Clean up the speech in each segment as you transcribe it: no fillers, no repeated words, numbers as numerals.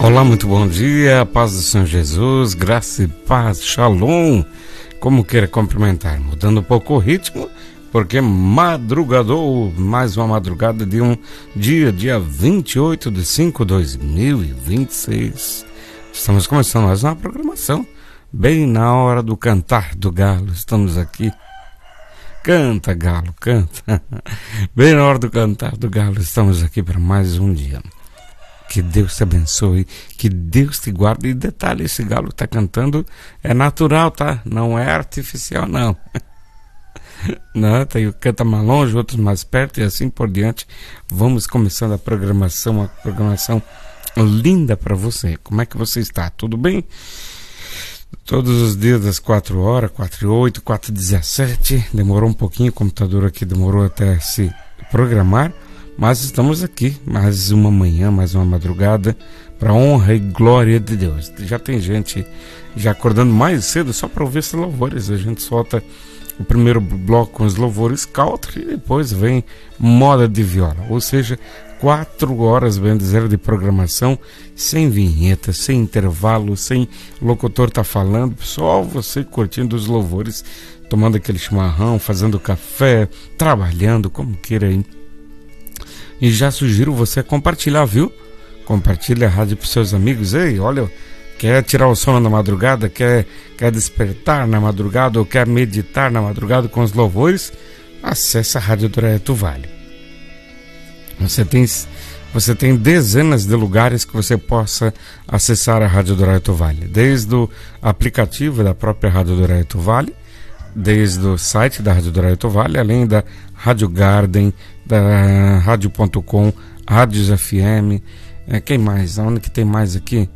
Olá, muito bom dia, paz do Senhor Jesus, graça e paz, shalom, como queira cumprimentar, mudando um pouco o ritmo, porque madrugador, mais uma madrugada de um dia 28 de 5 de 2026, estamos começando mais uma programação, bem na hora do cantar do galo, estamos aqui, canta galo, canta, bem na hora do cantar do galo, estamos aqui para mais um dia. Que Deus te abençoe, que Deus te guarde. E detalhe, esse galo que está cantando é natural, tá? Não é artificial, não. Não, tem canta mais longe, outros mais perto e assim por diante. Vamos começando a programação, uma programação linda para você. Como é que você está? Tudo bem? Todos os dias das 4 horas, 4h08, 4h17. Demorou um pouquinho, o computador aqui demorou até se programar. Mas estamos aqui, mais uma manhã, mais uma madrugada, para honra e glória de Deus. Já tem gente já acordando mais cedo só para ouvir esses louvores. A gente solta o primeiro bloco com os louvores country e depois vem moda de viola. Ou seja, 4 horas, bem dizer, de programação, sem vinheta, sem intervalo, sem locutor tá falando, só você curtindo os louvores, tomando aquele chimarrão, fazendo café, trabalhando, como queira aí. E já sugiro você compartilhar, viu? Compartilha a rádio para seus amigos. Ei, olha, quer tirar o sono na madrugada, quer despertar na madrugada ou quer meditar na madrugada com os louvores? Acesse a Rádio Doraeto Vale. Você tem dezenas de lugares que você possa acessar a Rádio Doraeto Vale. Desde o aplicativo da própria Rádio Doraeto Vale, desde o site da Rádio Doraeto Vale, além da Rádio Garden, da Rádio.com, Rádios FM, quem mais? Onde que tem mais aqui?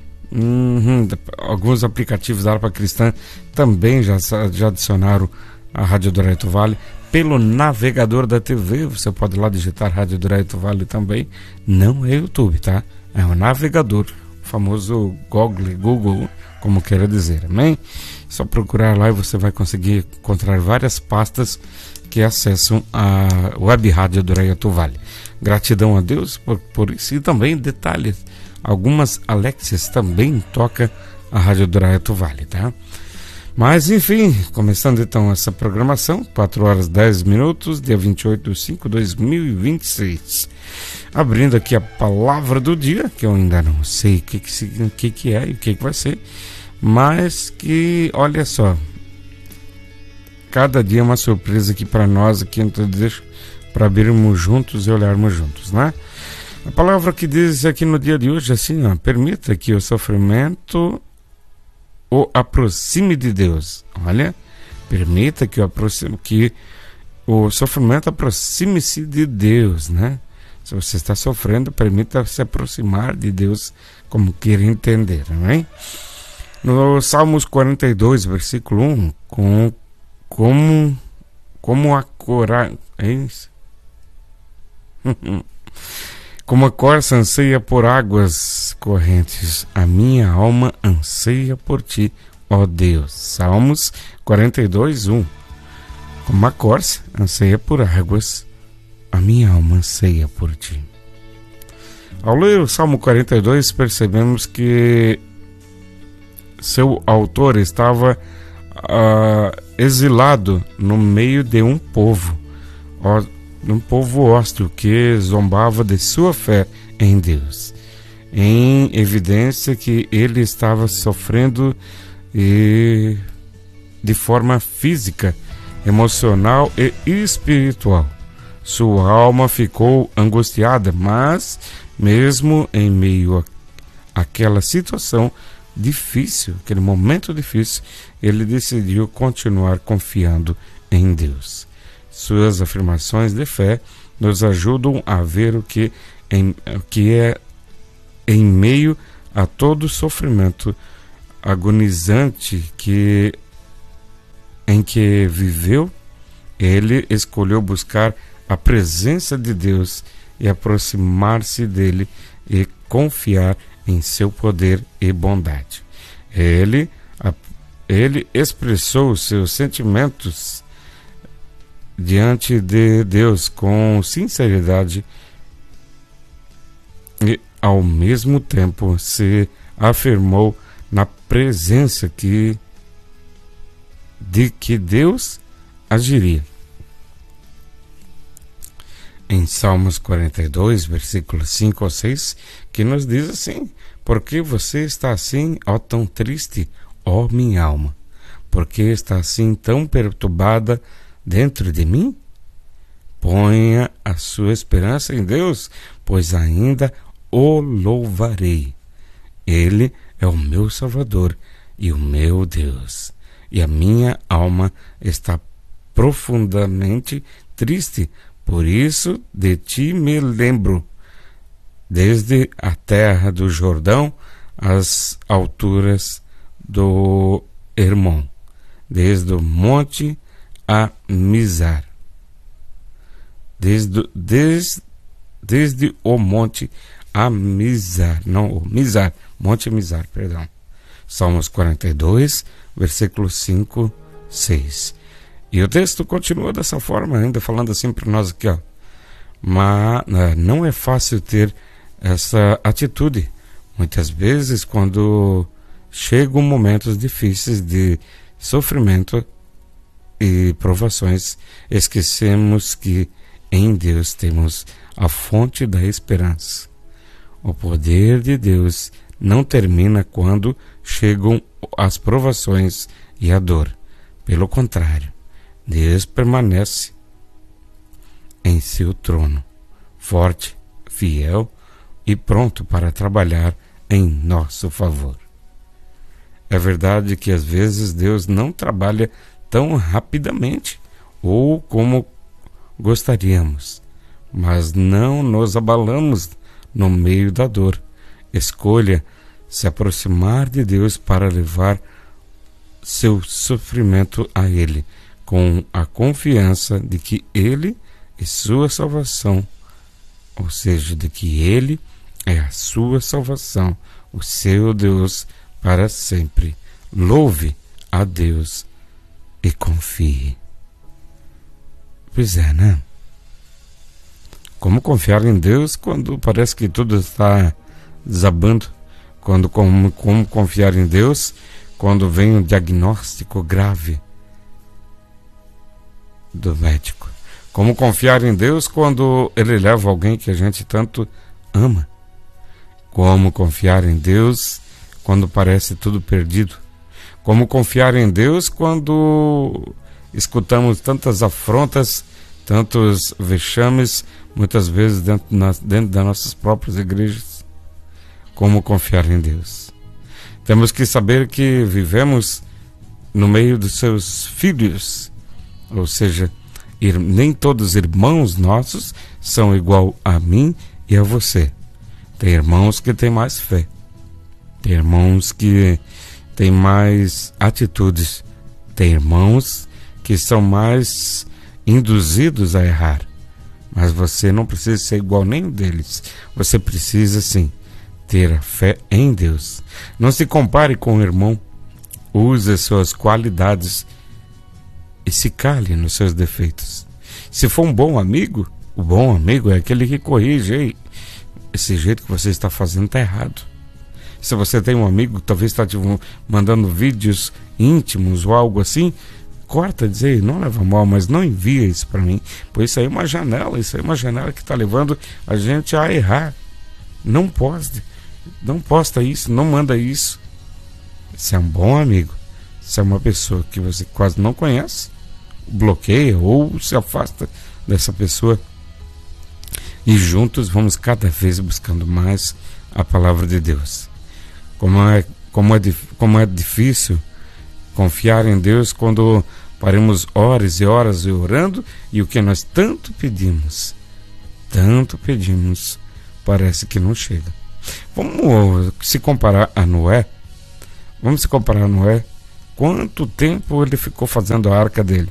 Alguns aplicativos da Harpa Cristã também já adicionaram a Rádio Doraeto Vale. Pelo navegador da TV, você pode lá digitar Rádio Doraeto Vale também. Não é YouTube, tá? É o navegador, o famoso Google, como queira dizer, amém? Só procurar lá e você vai conseguir encontrar várias pastas que acessam a Web Rádio Doraeto Vale. Gratidão a Deus por isso. E também, detalhes, algumas Alexias também toca a Rádio Doraeto Vale, tá? Mas, enfim, começando então essa programação, 4 horas 10 minutos, dia 28 de 5 de 2026. Abrindo aqui a palavra do dia, que eu ainda não sei o que é e o que vai ser, mas que, olha só, cada dia é uma surpresa aqui para nós, aqui então deixo para abrirmos juntos e olharmos juntos, né? A palavra que diz aqui no dia de hoje, assim, ó, permita que o sofrimento o aproxime de Deus. Olha, permita que o sofrimento aproxime-se de Deus, né? Se você está sofrendo, permita se aproximar de Deus, como queira entender, não é? No Salmos 42, versículo 1, como a como a corça anseia por águas correntes, a minha alma anseia por ti, ó Deus. Salmos 42, 1. Como a corça anseia por águas, a minha alma anseia por ti. Ao ler o Salmo 42, percebemos que seu autor estava exilado no meio de um povo hostil que zombava de sua fé em Deus, em evidência que ele estava sofrendo de forma física, emocional e espiritual. Sua alma ficou angustiada, mas mesmo em meio àquela situação difícil, aquele momento difícil, ele decidiu continuar confiando em Deus. Suas afirmações de fé nos ajudam a ver o que é em meio a todo sofrimento agonizante em que viveu. Ele escolheu buscar a presença de Deus e aproximar-se dele e confiar em seu poder e bondade. Ele expressou seus sentimentos diante de Deus com sinceridade e ao mesmo tempo se afirmou na presença de que Deus agiria. Em Salmos 42, versículos 5 ou 6, que nos diz assim: por que você está assim, ó tão triste, ó minha alma? Por que está assim tão perturbada dentro de mim? Ponha a sua esperança em Deus, pois ainda o louvarei. Ele é o meu Salvador e o meu Deus. E a minha alma está profundamente triste, por isso de ti me lembro, desde a terra do Jordão às alturas do Hermon, desde o monte a Mizar. Desde o monte a Mizar, não, o Mizar, monte Mizar, perdão. Salmos 42, versículos 5, 6. E o texto continua dessa forma, ainda falando assim para nós aqui, ó. Mas não é fácil ter essa atitude. Muitas vezes, quando chegam momentos difíceis de sofrimento e provações, esquecemos que em Deus temos a fonte da esperança. O poder de Deus não termina quando chegam as provações e a dor. Pelo contrário, Deus permanece em seu trono, forte, fiel e pronto para trabalhar em nosso favor. É verdade que às vezes Deus não trabalha tão rapidamente ou como gostaríamos, mas não nos abalamos no meio da dor. Escolha se aproximar de Deus para levar seu sofrimento a Ele, com a confiança de que Ele é sua salvação, ou seja, de que Ele é a sua salvação, o seu Deus para sempre. Louve a Deus e confie. Pois é, né? Como confiar em Deus quando parece que tudo está desabando? Como confiar em Deus quando vem um diagnóstico grave do médico? Como confiar em Deus quando Ele leva alguém que a gente tanto ama? Como confiar em Deus quando parece tudo perdido? Como confiar em Deus quando escutamos tantas afrontas, tantos vexames, muitas vezes dentro das nossas próprias igrejas? Como confiar em Deus? Temos que saber que vivemos no meio dos seus filhos, ou seja, nem todos os irmãos nossos são igual a mim e a você. Tem irmãos que têm mais fé, tem irmãos que têm mais atitudes, tem irmãos que são mais induzidos a errar. Mas você não precisa ser igual nenhum deles. Você precisa sim ter a fé em Deus. Não se compare com o irmão. Use as suas qualidades e se cale nos seus defeitos. Se for um bom amigo, o bom amigo é aquele que corrige. Ei, esse jeito que você está fazendo está errado. Se você tem um amigo que talvez está te mandando vídeos íntimos ou algo assim, corta, dizer, não leva mal, mas não envia isso para mim, pois isso aí é uma janela, que está levando a gente a errar. Não posta isso, não manda isso. Se é um bom amigo, se é uma pessoa que você quase não conhece, bloqueia ou se afasta dessa pessoa, e juntos vamos cada vez buscando mais a palavra de Deus. Como é difícil confiar em Deus quando paramos horas e horas orando e o que nós tanto pedimos, parece que não chega. Vamos se comparar a Noé. Quanto tempo ele ficou fazendo a arca dele?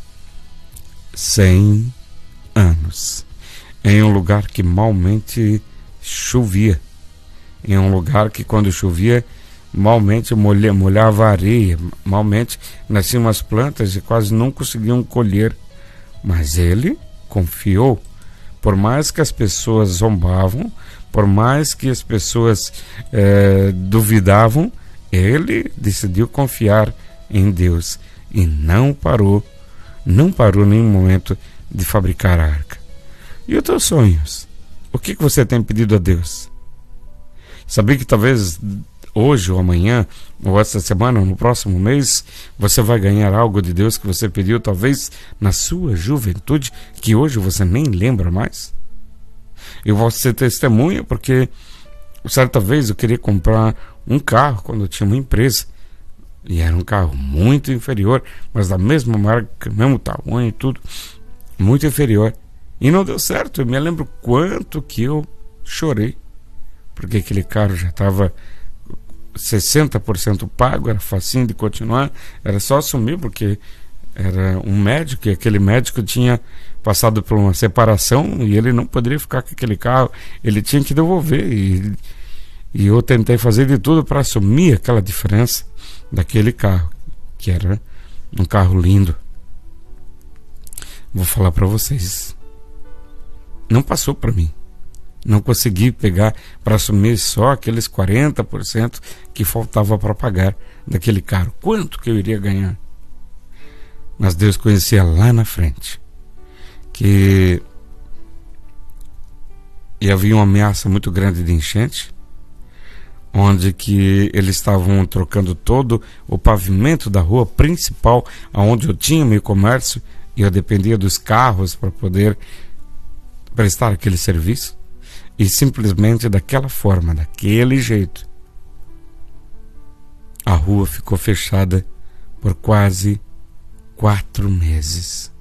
100 anos. Em um lugar que malmente chovia. Em um lugar que quando chovia malmente molhava a areia, malmente nasciam as plantas e quase não conseguiam colher. Mas ele confiou. Por mais que as pessoas zombavam, Por mais que as pessoas duvidavam, ele decidiu confiar em Deus e não parou em nenhum momento de fabricar a arca. E os teus sonhos? O que você tem pedido a Deus? Sabia que talvez hoje ou amanhã, ou esta semana, ou no próximo mês, você vai ganhar algo de Deus que você pediu, talvez na sua juventude, que hoje você nem lembra mais? Eu vou ser testemunha porque certa vez eu queria comprar um carro quando eu tinha uma empresa, e era um carro muito inferior, mas da mesma marca, mesmo tamanho e tudo, muito inferior, e não deu certo. Eu me lembro quanto que eu chorei, porque aquele carro já estava 60% pago, era facinho de continuar, era só assumir, porque era um médico, e aquele médico tinha passado por uma separação e ele não poderia ficar com aquele carro, ele tinha que devolver, e eu tentei fazer de tudo para assumir aquela diferença daquele carro, que era um carro lindo. Vou falar para vocês, não passou para mim. Não consegui pegar para assumir só aqueles 40% que faltava para pagar daquele carro. Quanto que eu iria ganhar? Mas Deus conhecia lá na frente que havia uma ameaça muito grande de enchente, onde que eles estavam trocando todo o pavimento da rua principal, onde eu tinha meu comércio, e eu dependia dos carros para poder prestar aquele serviço. E simplesmente daquela forma, daquele jeito, a rua ficou fechada por quase 4 meses.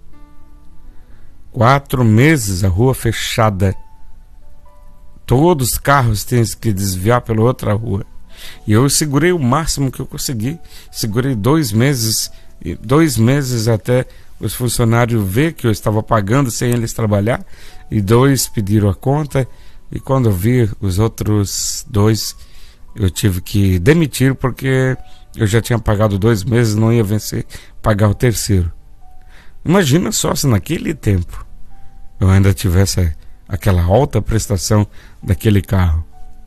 4 meses a rua fechada. Todos os carros têm que desviar pela outra rua. E eu segurei o máximo que eu consegui. Segurei 2 meses, 2 meses até os funcionários ver que eu estava pagando sem eles trabalhar. E 2 pediram a conta. E quando eu vi os outros 2, eu tive que demitir, porque eu já tinha pagado 2 meses, não ia vencer pagar o terceiro. Imagina só se naquele tempo eu ainda tivesse aquela alta prestação daquele carro.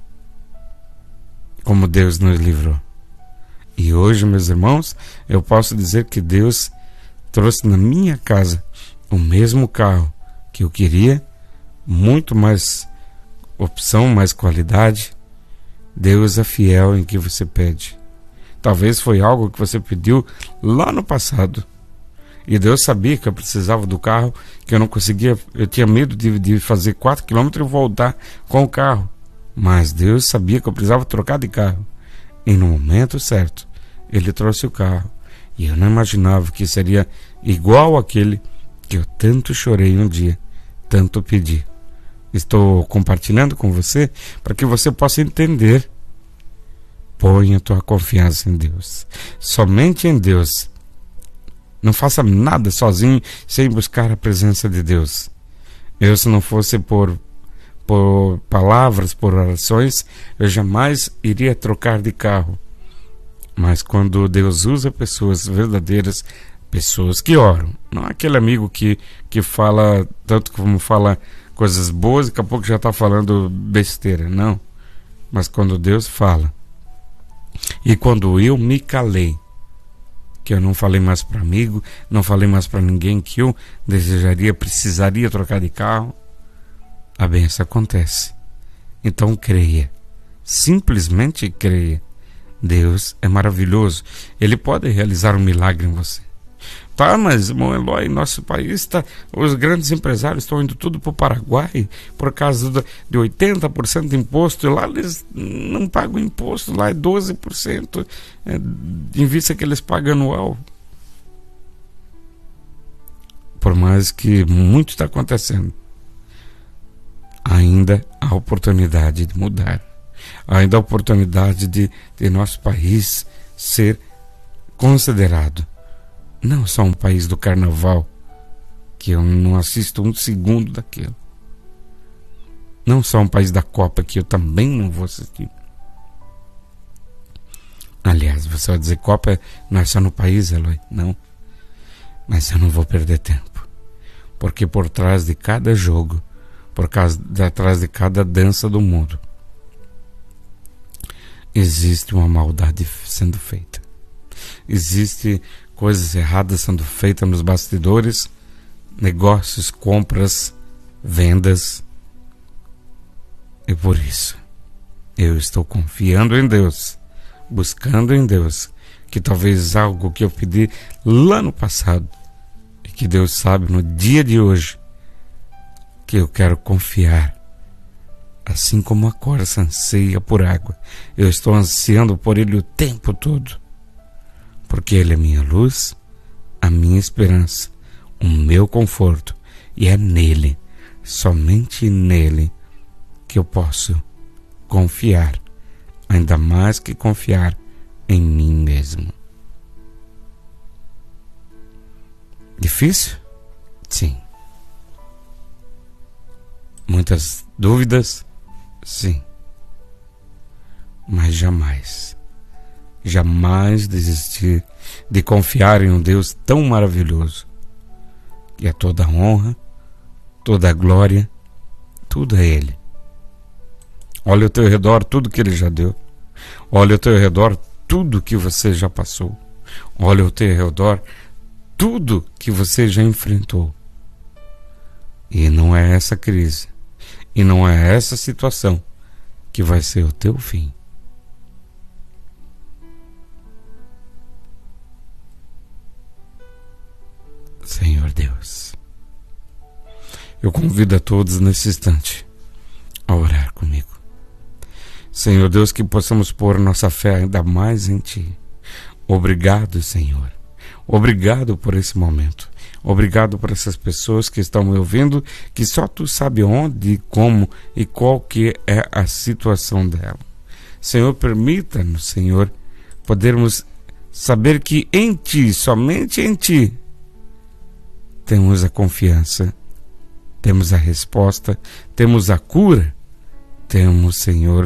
Como Deus nos livrou. E hoje, meus irmãos, eu posso dizer que Deus trouxe na minha casa o mesmo carro que eu queria, muito mais opção, mais qualidade. Deus é fiel em que você pede. Talvez foi algo que você pediu lá no passado, e Deus sabia que eu precisava do carro, que eu não conseguia, eu tinha medo de fazer 4 km e voltar com o carro, mas Deus sabia que eu precisava trocar de carro, e no momento certo Ele trouxe o carro, e eu não imaginava que seria igual àquele que eu tanto chorei um dia, tanto pedi. Estou compartilhando com você para que você possa entender. Põe a tua confiança em Deus. Somente em Deus. Não faça nada sozinho sem buscar a presença de Deus. Eu, se não fosse por palavras, por orações, eu jamais iria trocar de carro. Mas quando Deus usa pessoas verdadeiras, pessoas que oram, não aquele amigo que fala tanto como fala coisas boas e daqui a pouco já está falando besteira, não. Mas quando Deus fala, e quando eu me calei, que eu não falei mais para amigo, não falei mais para ninguém que eu precisaria trocar de carro, a bênção acontece. Então creia, simplesmente creia. Deus é maravilhoso, Ele pode realizar um milagre em você. Tá, mas, irmão Eloy, nosso país os grandes empresários estão indo tudo para o Paraguai por causa de 80% de imposto, e lá eles não pagam imposto, lá é 12%, em vista que eles pagam anual. Por mais que muito está acontecendo, ainda há oportunidade de mudar, ainda há oportunidade de nosso país ser considerado não só um país do carnaval, que eu não assisto um segundo daquilo, não só um país da Copa, que eu também não vou assistir. Aliás, você vai dizer, Copa não é só no país, Eloy? Não, mas eu não vou perder tempo, porque por trás de cada jogo por causa atrás de cada dança do mundo existe uma maldade sendo feita. Existe coisas erradas sendo feitas nos bastidores, negócios, compras, vendas. E por isso eu estou confiando em Deus, buscando em Deus, que talvez algo que eu pedi lá no passado, e que Deus sabe no dia de hoje, que eu quero confiar. Assim como a corça anseia por água, eu estou ansiando por Ele o tempo todo, porque Ele é minha luz, a minha esperança, o meu conforto, e é nele, somente nele, que eu posso confiar, ainda mais que confiar em mim mesmo. Difícil? Sim. Muitas dúvidas? Sim. Mas jamais desistir de confiar em um Deus tão maravilhoso, que é toda a honra, toda a glória, tudo é Ele. Olha ao teu redor tudo que Ele já deu. Olha ao teu redor tudo que você já passou. Olha ao teu redor tudo que você já enfrentou. E não é essa crise, e não é essa situação que vai ser o teu fim. Senhor Deus, eu convido a todos nesse instante a orar comigo. Senhor Deus, que possamos pôr nossa fé ainda mais em Ti. Obrigado, Senhor. Obrigado por esse momento. Obrigado por essas pessoas que estão me ouvindo, que só Tu sabe onde, como e qual que é a situação dela. Senhor, permita-nos, Senhor, podermos saber que em Ti, somente em Ti, temos a confiança, temos a resposta, temos a cura, temos, Senhor,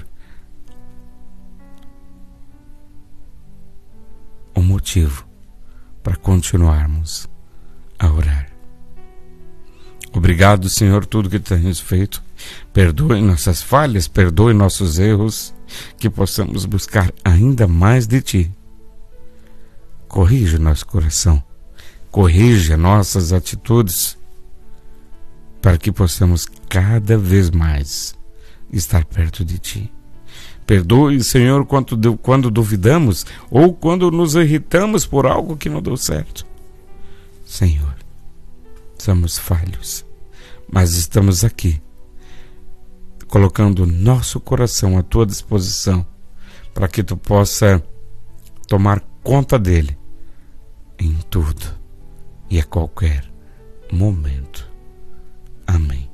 o motivo para continuarmos a orar. Obrigado, Senhor, tudo que tens feito. Perdoe nossas falhas, perdoe nossos erros, que possamos buscar ainda mais de Ti. Corrija nosso coração, corrija nossas atitudes, para que possamos cada vez mais estar perto de Ti. Perdoe, Senhor, quando duvidamos ou quando nos irritamos por algo que não deu certo. Senhor, somos falhos, mas estamos aqui, colocando nosso coração à Tua disposição, para que Tu possa tomar conta dele em tudo e a qualquer momento. Amém.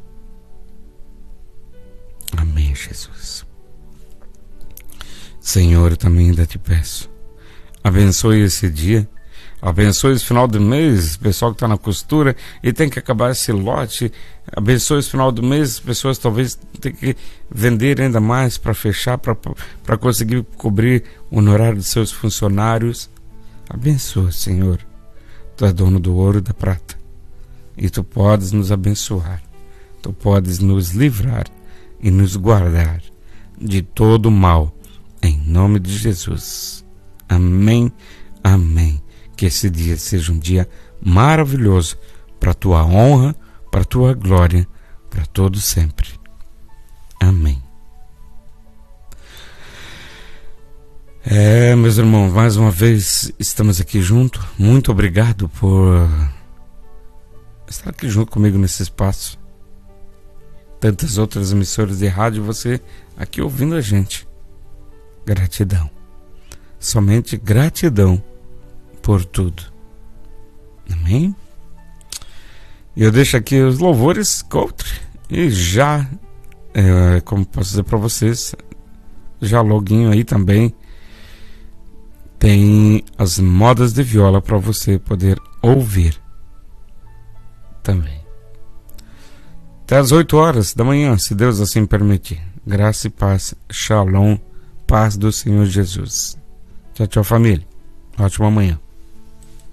Amém, Jesus. Senhor, eu também ainda Te peço, abençoe esse dia, abençoe esse final do mês, pessoal que está na costura e tem que acabar esse lote, abençoe esse final do mês, as pessoas talvez tenham que vender ainda mais para fechar, para conseguir cobrir o honorário de seus funcionários. Abençoa, Senhor. Tu és dono do ouro e da prata, e Tu podes nos abençoar, Tu podes nos livrar e nos guardar de todo o mal, em nome de Jesus. Amém, amém. Que esse dia seja um dia maravilhoso, para a Tua honra, para a Tua glória, para todo sempre. Amém. Meus irmãos, mais uma vez estamos aqui juntos. Muito obrigado por estar aqui junto comigo nesse espaço. Tantas outras emissoras de rádio, você aqui ouvindo a gente. Gratidão. Somente gratidão por tudo. Amém? E eu deixo aqui os louvores country e já, como posso dizer para vocês, já loguinho aí também tem as modas de viola para você poder ouvir também. Até às 8 horas da manhã, se Deus assim permitir. Graça e paz, shalom, paz do Senhor Jesus. Tchau, tchau, família. Ótima manhã.